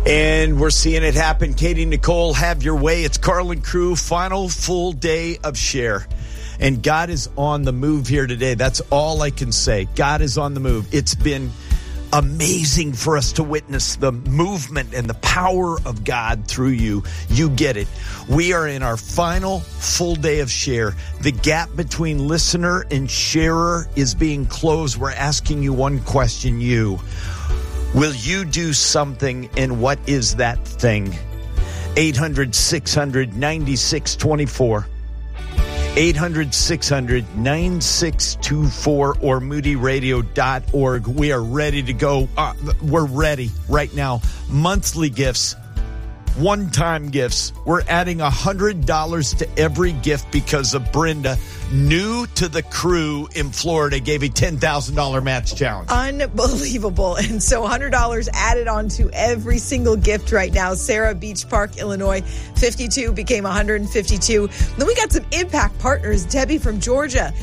And we're seeing it happen. Katie Nicole, have your way. It's Carlin Crew, final full day of Share. And God is on the move here today. That's all I can say. God is on the move. It's been amazing for us to witness the movement and the power of God through you. You get it. We are in our final full day of Share. The gap between listener and sharer is being closed. We're asking you one question, you. Will you do something, and what is that thing? 800-600-9624. 800-600-9624 or moodyradio.org. We are ready to go. We're ready right now. Monthly gifts, one-time gifts. We're adding $100 to every gift because of Brenda, new to the crew in Florida, gave a $10,000 match challenge. Unbelievable. And so $100 added on to every single gift right now. Sarah, Beach Park, Illinois, 52 became 152. Then we got some impact partners. Debbie from Georgia,